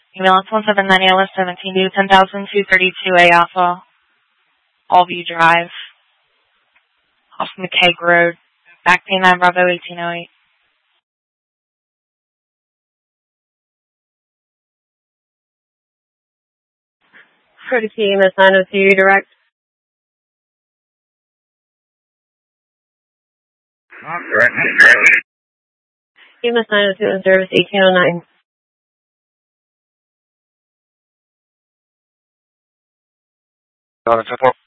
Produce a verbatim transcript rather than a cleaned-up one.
Ambulance one seven nine A L S seventeen to ten thousand two thirty-two A Alpha, Allview Drive, off McKeag Road, back P nine Bravo eighteen oh eight. Courtesy E M S nine oh two direct. Direct. E M S nine oh two in service eighteen oh nine. Got it,